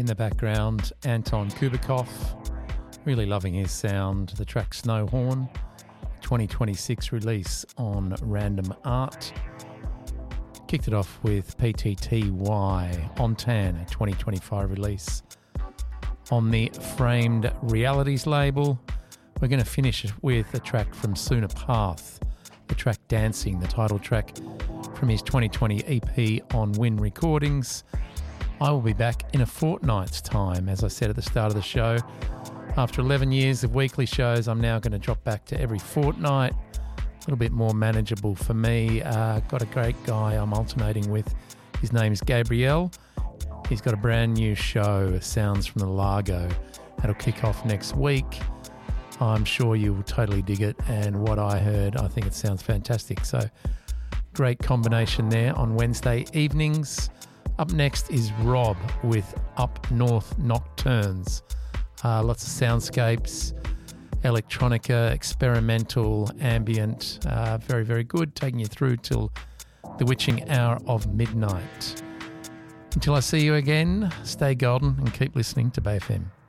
in the background, Anton Kubikov. Really loving his sound. The track Snowhorn, 2026 release on Random Art. Kicked it off with PTTY on Tan, a 2025 release on the Framed Realities label. We're going to finish with a track from Sooner Path, the track Dancing, the title track from his 2020 EP on Win Recordings. I will be back in a fortnight's time, as I said at the start of the show. After 11 years of weekly shows, I'm now going to drop back to every fortnight. A little bit more manageable for me. Got a great guy I'm alternating with. His name's Gabriel. He's got a brand new show, Sounds from the Largo. That'll kick off next week. I'm sure you will totally dig it, and what I heard, I think it sounds fantastic. So, great combination there on Wednesday evenings. Up next is Rob with Up North Nocturnes. Lots of soundscapes, electronica, experimental, ambient, very, very good, taking you through till the witching hour of midnight. Until I see you again, stay golden and keep listening to Bay FM.